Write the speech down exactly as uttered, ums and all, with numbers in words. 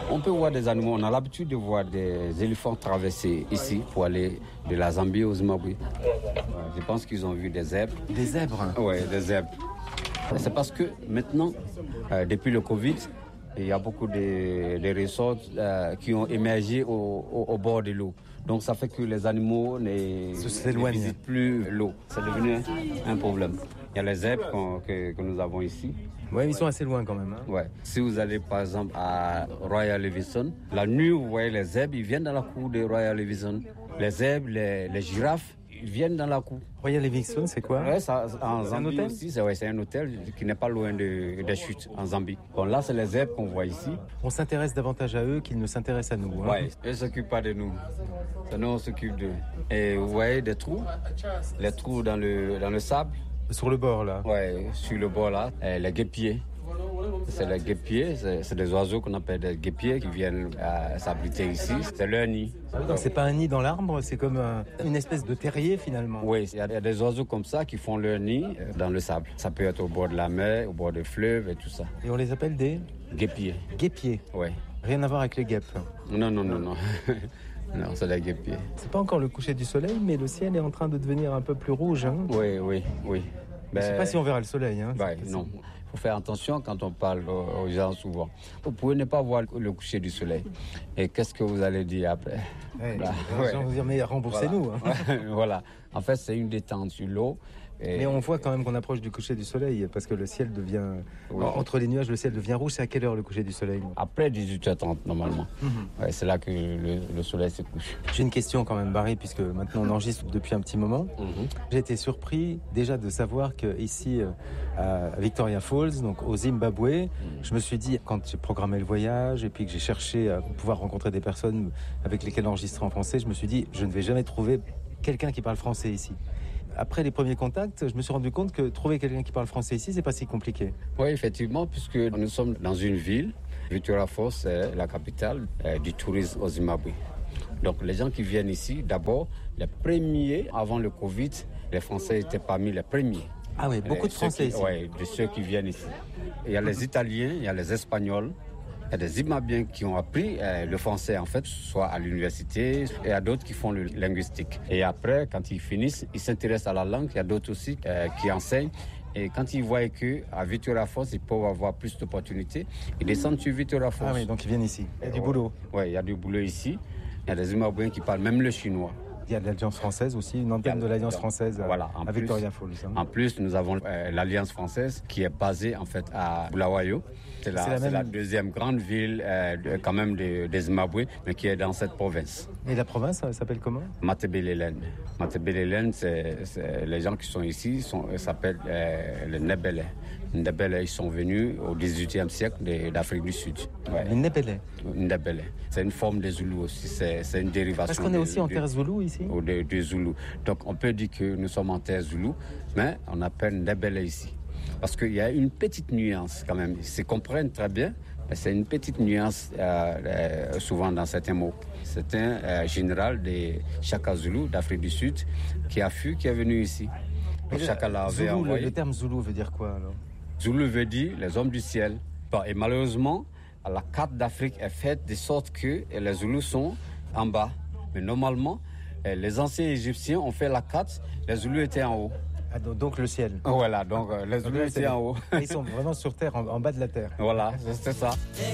On peut voir des animaux. On a l'habitude de voir des éléphants traverser ici pour aller de la Zambie au Zimbabwe. Ouais, je pense qu'ils ont vu des zèbres. Des zèbres? Oui, des zèbres. C'est parce que maintenant, euh, depuis le Covid, il y a beaucoup de, de resorts euh, qui ont émergé au, au, au bord de l'eau. Donc ça fait que les animaux ne, ne visitent plus l'eau. C'est devenu un problème. Il y a les zèbres qu'on, que, que nous avons ici. Oui, ils sont assez loin quand même. Hein. Ouais. Si vous allez par exemple à Royal Livingston, la nuit vous voyez les zèbres, ils viennent dans la cour de Royal Livingston. Les zèbres, les, les girafes, ils viennent dans la cour. Royal Livingston, c'est quoi? Ouais, ça, en c'est Zambie un hôtel aussi, c'est, ouais, c'est un hôtel qui n'est pas loin de, des chutes en Zambie. Bon, là, c'est les zèbres qu'on voit ici. On s'intéresse davantage à eux qu'ils ne s'intéressent à nous. Hein. Ouais, eux ne s'occupent pas de nous. C'est nous, on s'occupe d'eux. Et vous voyez des trous, les trous dans le, dans le sable. Sur le bord, là? Ouais, sur le bord, là. Et les guêpiers. C'est les guêpiers, c'est, c'est des oiseaux qu'on appelle des guêpiers qui viennent euh, s'abriter ici. C'est leur nid. Donc c'est pas un nid dans l'arbre, c'est comme un, une espèce de terrier finalement. Oui, il y, y a des oiseaux comme ça qui font leur nid euh, dans le sable. Ça peut être au bord de la mer, au bord des fleuves et tout ça. Et on les appelle des guêpiers. Guêpiers. Oui. Rien à voir avec les guêpes. Non, non, non, non. Non, c'est des guêpiers. C'est pas encore le coucher du soleil, mais le ciel est en train de devenir un peu plus rouge. Hein. Oui, oui, oui. Ben, je sais pas si on verra le soleil. Hein, ben, non. Il faut faire attention quand on parle aux gens souvent. Vous pouvez ne pas voir le coucher du soleil. Et qu'est-ce que vous allez dire après? Ouais, voilà. Les gens vont dire, mais remboursez-nous. Voilà. Hein. Voilà. En fait, c'est une détente sur l'eau. Et... Mais on voit quand même qu'on approche du coucher du soleil parce que le ciel devient... Oui. Entre les nuages, le ciel devient rouge. C'est à quelle heure le coucher du soleil? Après dix-huit heures trente, normalement. Mm-hmm. Ouais, c'est là que le, le soleil se couche. J'ai une question quand même, Barry, puisque maintenant on enregistre depuis un petit moment. Mm-hmm. J'ai été surpris déjà de savoir qu'ici, à Victoria Falls, donc au Zimbabwe, mm-hmm. je me suis dit, quand j'ai programmé le voyage et puis que j'ai cherché à pouvoir rencontrer des personnes avec lesquelles enregistrer en français, je me suis dit, je ne vais jamais trouver quelqu'un qui parle français ici. Après les premiers contacts, je me suis rendu compte que trouver quelqu'un qui parle français ici, c'est pas si compliqué. Oui, effectivement, puisque nous sommes dans une ville. Victoria Falls, c'est la capitale euh, du tourisme au Zimbabwe. Donc les gens qui viennent ici, d'abord, les premiers, avant le Covid, les Français étaient parmi les premiers. Ah oui, beaucoup de Français qui, ici. Oui, de ceux qui viennent ici. Il y a les Italiens, il y a les Espagnols. Il y a des Zimbabwiens qui ont appris euh, le français, en fait, soit à l'université, et il y a d'autres qui font le linguistique. Et après, quand ils finissent, ils s'intéressent à la langue. Il y a d'autres aussi euh, qui enseignent. Et quand ils voient qu'à Victoria Falls, ils peuvent avoir plus d'opportunités, ils descendent sur Victoria Falls. Ah oui, donc ils viennent ici. Il y a du boulot. Oui, il y a du boulot ici. Il y a des Zimbabwiens qui parlent même le chinois. Il y a de l'Alliance française aussi, une antenne de l'Alliance française voilà, à plus, Victoria Falls. Hein. En plus, nous avons euh, l'Alliance française qui est basée en fait à Bulawayo. C'est la, c'est la, c'est même... la deuxième grande ville euh, de, quand même de, de Zimbabwe, mais qui est dans cette province. Et la province, ça s'appelle comment? Matabeleland. Matabeleland, c'est, c'est les gens qui sont ici sont, s'appellent euh, les Ndebele. Les Ndebele, ils sont venus au dix-huitième siècle de, d'Afrique du Sud. Ouais. Les Ndebele. Ndebele. C'est une forme des Zoulous aussi, c'est, c'est une dérivation. Parce qu'on est aussi de, en terre Zoulou ici? Ou de, de Zoulou. Donc on peut dire que nous sommes en terre Zoulou, mais on appelle Ndebele ici. Parce qu'il y a une petite nuance quand même. Ils se comprennent très bien, mais c'est une petite nuance euh, euh, souvent dans certains mots. C'est un euh, général de Chaka Zulu d'Afrique du Sud qui a fui, qui est venu ici. Donc, Chaka l'a avait envoyé. Le, le terme Zulu veut dire quoi alors? Zulu veut dire les hommes du ciel. Bon, et malheureusement, la carte d'Afrique est faite de sorte que les Zoulous sont en bas. Mais normalement, les anciens Égyptiens ont fait la carte, les Zoulous étaient en haut. Ah, donc le ciel. Voilà, donc les Zoulous étaient en haut. Ils sont vraiment sur terre, en, en bas de la terre. Voilà, c'est ça.